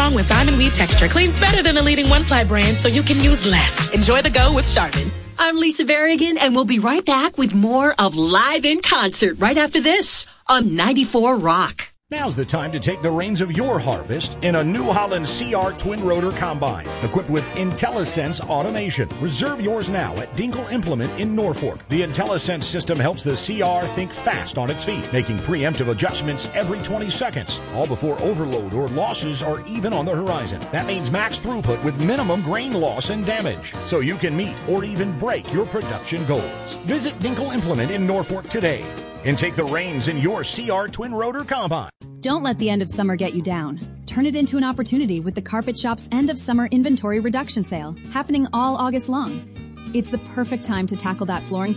along with diamond weave texture, cleans better than the leading one-ply brand, so you can use less. Enjoy the go with Charmin. I'm Lisa Berrigan, and we'll be right back with more of Live in Concert right after this on 94 Rock. Now's the time to take the reins of your harvest in a New Holland CR twin rotor combine equipped with IntelliSense automation. Reserve yours now at Dinkle Implement in Norfolk. The IntelliSense system helps the CR think fast on its feet, making preemptive adjustments every 20 seconds, all before overload or losses are even on the horizon. That means max throughput with minimum grain loss and damage, so you can meet or even break your production goals. Visit Dinkle Implement in Norfolk today and take the reins in your CR twin rotor combine. Don't let the end of summer get you down. Turn it into an opportunity with the Carpet Shop's end of summer inventory reduction sale happening all August long. It's the perfect time to tackle that flooring